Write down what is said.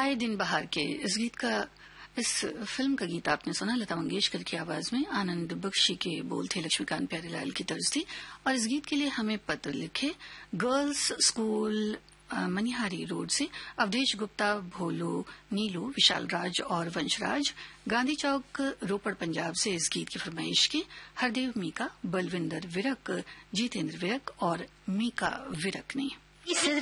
आए दिन बहार के इस फिल्म का गीत आपने सुना लता मंगेशकर की आवाज में। आनंद बख्शी के बोल थे, लक्ष्मीकांत प्यारेलाल की तर्ज थी। और इस गीत के लिए हमें पत्र लिखे गर्ल्स स्कूल मनिहारी रोड से अवधेश गुप्ता, भोलू, नीलू, विशाल राज और वंशराज, गांधी चौक, रोपड़, पंजाब से इस गीत की फरमाइश की हरदेव मीका, बलविंदर विरक, जीतेंद्र विरक और मीका विरक ने।